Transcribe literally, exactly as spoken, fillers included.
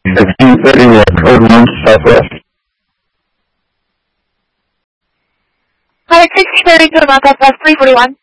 fifteen thirty-one, code one, Southwest. Hi, six thirty to Southwest three forty-one.